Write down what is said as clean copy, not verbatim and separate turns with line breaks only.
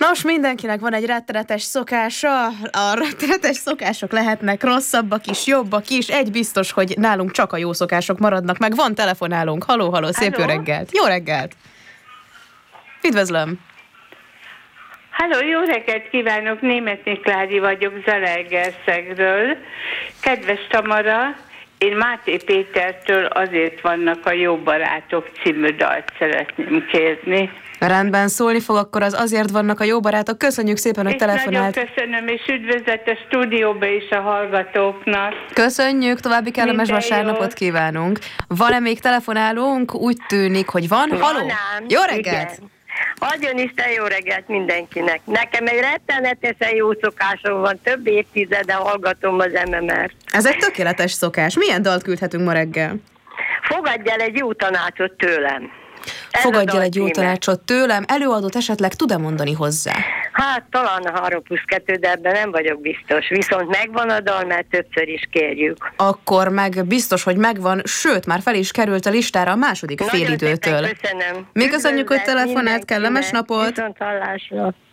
Nos, mindenkinek van egy rettenetes szokása, a rettenetes szokások lehetnek rosszabbak is, jobbak is, egy biztos, hogy nálunk csak a jó szokások maradnak meg. Van telefonálunk, haló, szép jó reggelt! Jó reggelt! Üdvözlöm!
Halló, jó reggelt kívánok, Németné Klári vagyok Zalaegerszegről. Kedves Tamara, én Máté Pétertől Azért vannak a jó barátok című dalt szeretném kérni.
Rendben, szólni fog, akkor az Azért vannak a jó barátok. Köszönjük szépen, hogy telefonált.
Nagyon köszönöm, és üdvözlet a stúdióba és a hallgatóknak.
Köszönjük, további kellemes vasárnapot kívánunk. Van-e még telefonálunk? Úgy tűnik, hogy van. Haló? Jó reggelt!
Igen. Adjon Isten jó reggelt mindenkinek. Nekem egy rettenetesen jó szokásom van, több évtizede hallgatom az MMR-t.
Ez egy tökéletes szokás. Milyen dalt küldhetünk ma reggel?
Fogadj el egy jó tanácsot tőlem.
Fogadj el egy jó tanácsot tőlem. Előadót esetleg tud-e mondani hozzá?
Hát talán a 3+2, de ebben nem vagyok biztos. Viszont megvan a dal, mert többször is kérjük.
Akkor meg biztos, hogy megvan, sőt, már fel is került a listára a második félidőtől.
Nagyon szépen köszönöm.
Mi köszönjük, hogy telefonált, kellemes napot!
Viszont hallásra.